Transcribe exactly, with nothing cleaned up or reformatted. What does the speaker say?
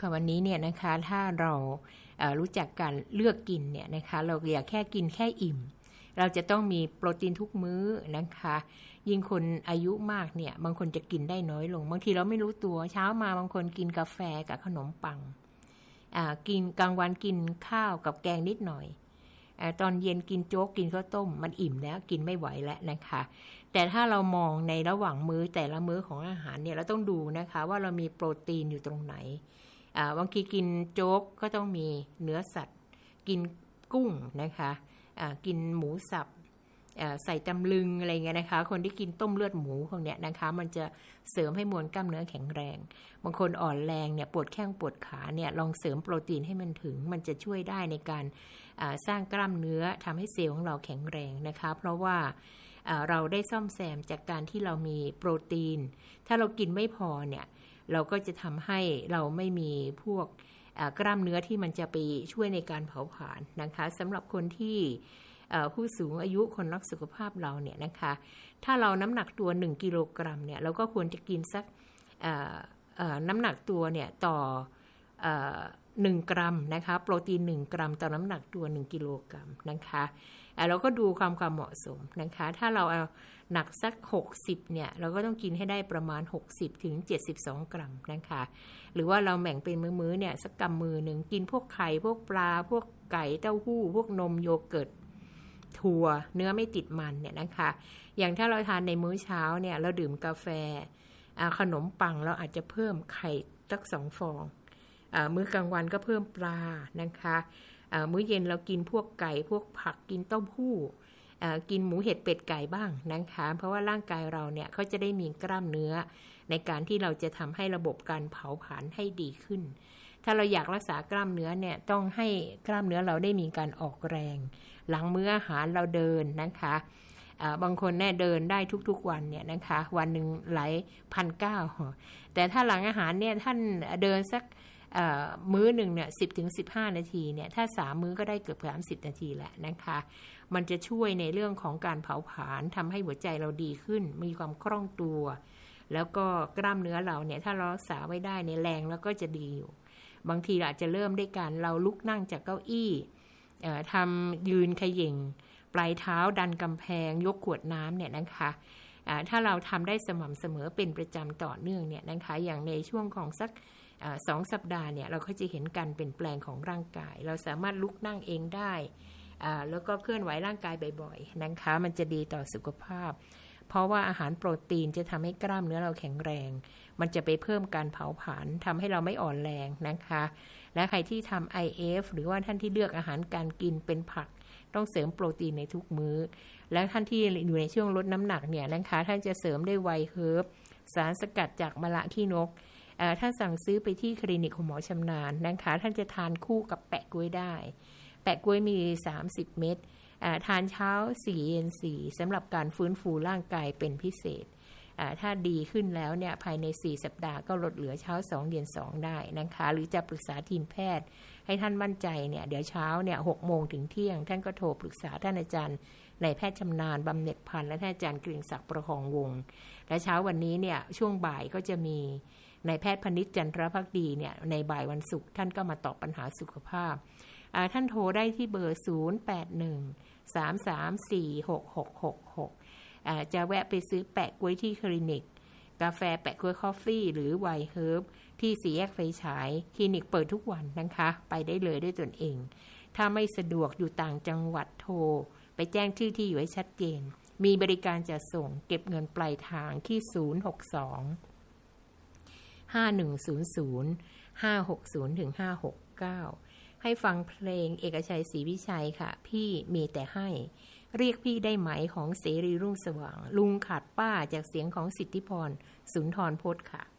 ค่ะวันนี้เนี่ยนะคะถ้าเรารู้จักการเลือกกินเนี่ยนะคะเราอย่าแค่กินแค่อิ่มเราจะต้องมีโปรตีนทุกมื้อนะคะยิ่งคนอายุมากเนี่ยบางคนจะกินได้น้อยลงบางทีเราไม่รู้ตัวเช้ามาบางคนกินกาแฟกับขนมปังอ่ากินกลางวันกินข้าวกับแกงนิดหน่อยอ่าตอนเย็นกินโจ๊กกินข้าวต้มมันอิ่มแล้วกินไม่ไหวแล้วนะคะแต่ถ้าเรามองในระหว่างมื้อแต่ละมื้อของอาหารเนี่ยเราต้องดูนะคะว่าเรามีโปรตีนอยู่ตรงไหนอ่าบางทีกินโจ๊กก็ต้องมีเนื้อสัตว์กินกุ้งนะคะอ่ากินหมูสับใส่ตำลึงอะไรเงี้ยนะคะคนที่กินต้มเลือดหมูพวกเนี้ยนะคะมันจะเสริมให้มวลกล้ามเนื้อแข็งแรงบางคนอ่อนแรงเนี่ยปวดแข้งปวดขาเนี่ยลองเสริมโปรตีนให้มันถึงมันจะช่วยได้ในการสร้างกล้ามเนื้อทำให้เซลล์ของเราแข็งแรงนะคะเพราะว่าเราได้ซ่อมแซมจากการที่เรามีโปรตีนถ้าเรากินไม่พอเนี่ยเราก็จะทำให้เราไม่มีพวกกล้ามเนื้อที่มันจะไปช่วยในการเผาผลาญนะคะสำหรับคนที่ผู้สูงอายุคนรักสุขภาพเราเนี่ยนะคะถ้าเราน้ำหนักตัวหนึ่งกิโลกรัมเนี่ยเราก็ควรจะกินสักน้ำหนักตัวเนี่ยต่อหนึ่งกรัมนะคะโปรตีนหนึ่งกรัมต่อน้ำหนักตัวหนึ่งกิโลกรัมนะคะเราก็ดูความความเหมาะสมนะคะถ้าเราเอาหนักสักหกสิบเนี่ยเราก็ต้องกินให้ได้ประมาณหกสิบถึงเจ็ดสิบสองกรัมนะคะหรือว่าเราแบ่งเป็นมื้อๆเนี่ยสักกำมือหนึ่งกินพวกไข่พวกปลาพวกไก่เต้าหู้พวกนมโยเกิร์ตถั่วเนื้อไม่ติดมันเนี่ยนะคะอย่างถ้าเราทานในมื้อเช้าเนี่ยเราดื่มกาแฟขนมปังเราอาจจะเพิ่มไข่สักสองฟองมื้อกลางวันก็เพิ่มปลานะคะมื้อเย็นเรากินพวกไก่พวกผักกินเต้าหู้กินหมูเห็ดเป็ดไก่บ้างนะคะเพราะว่าร่างกายเราเนี่ยเขาจะได้มีกล้ามเนื้อในการที่เราจะทำให้ระบบการเผาผลาญให้ดีขึ้นถ้าเราอยากรักษากล้ามเนื้อเนี่ยต้องให้กล้ามเนื้อเราได้มีการออกแรงหลังมื้ออาหารเราเดินนะคะบางคนเนี่ยเดินได้ทุกๆวันเนี่ยนะคะวันหนึ่งหลายพันก้าวแต่ถ้าหลังอาหารเนี่ยท่านเดินสักมื้อหนึ่งเนี่ยสิบถึงสิบห้านาทีเนี่ยถ้าสามมื้อก็ได้เกือบสามสิบนาทีแหละนะคะมันจะช่วยในเรื่องของการเผาผลาญทำให้หัวใจเราดีขึ้นมีความคล่องตัวแล้วก็กล้ามเนื้อเราเนี่ยถ้าเรารักษาไว้ได้ในแรงแล้วก็จะดีอยู่บางทีอาจจะเริ่มด้วยการเราลุกนั่งจากเก้าอี้ทำยืนเขย่งปลายเท้าดันกำแพงยกขวดน้ำเนี่ยนะคะถ้าเราทำได้สม่ำเสมอเป็นประจำต่อเนื่องเนี่ยนะคะอย่างในช่วงของสักสองสัปดาห์เนี่ยเราก็จะเห็นการเปลี่ยนแปลงของร่างกายเราสามารถลุกนั่งเองได้แล้วก็เคลื่อนไหวร่างกายบ่อยๆนะคะมันจะดีต่อสุขภาพเพราะว่าอาหารโปรตีนจะทำให้กล้ามเนื้อเราแข็งแรงมันจะไปเพิ่มการเผาผลาญทำให้เราไม่อ่อนแรงนะคะและใครที่ทำ ไอ เอฟ หรือว่าท่านที่เลือกอาหารการกินเป็นผักต้องเสริมโปรตีนในทุกมื้อและท่านที่อยู่ในช่วงลดน้ำหนักเนี่ยนะคะท่านจะเสริมด้วยไวท์เฮิร์บสารสกัดจากมะระขี้นกท่านสั่งซื้อไปที่คลินิกของหมอชำนาญนะคะท่านจะทานคู่กับแปะกล้วยได้แปะกล้วยมีสามสิบเม็ดทานเช้าสี่เย็นสี่สำหรับการฟื้นฟูร่างกายเป็นพิเศษถ้าดีขึ้นแล้วเนี่ยภายในสี่สัปดาห์ก็ลดเหลือเช้าสองเย็นสองได้นะคะหรือจะปรึกษาทีมแพทย์ให้ท่านมั่นใจเนี่ยเดี๋ยวเช้าเนี่ยหกโมงถึงเที่ยงท่านก็โทรปรึกษาท่านอาจารย์นายแพทย์ชำนาญบำเหน็จพันธ์และท่านอาจารย์เกรียงศักดิ์ประคองวงศ์และเช้าวันนี้เนี่ยช่วงบ่ายก็จะมีนายแพทย์พนิษฐ์จันทรภักดีเนี่ยในบ่ายวันศุกร์ท่านก็มาตอบปัญหาสุขภาพท่านโทรได้ที่เบอร์ศูนย์ แปด หนึ่ง สาม สาม สี่ หก หก หก หกจะแวะไปซื้อแปะกล้วยที่คลินิกกาแฟแปะกล้วยคอฟฟี่หรือไวท์เฮิร์บที่สี่แยกไฟฉายคลินิกเปิดทุกวันนะคะไปได้เลยด้วยตนเองถ้าไม่สะดวกอยู่ต่างจังหวัดโทรไปแจ้งชื่อที่อยู่ให้ชัดเจนมีบริการจัดส่งเก็บเงินปลายทางที่ศูนย์ หก สอง ห้า หนึ่ง ศูนย์ ศูนย์ ห้า หก ศูนย์ ถึง ห้า หก เก้าให้ฟังเพลงเอกชัยศรีวิชัยค่ะพี่มีแต่ให้เรียกพี่ได้ไหมของเสรีรุ่งสว่างลุงขาดป้าจากเสียงของสิทธิพรสุนทรพจน์ค่ะ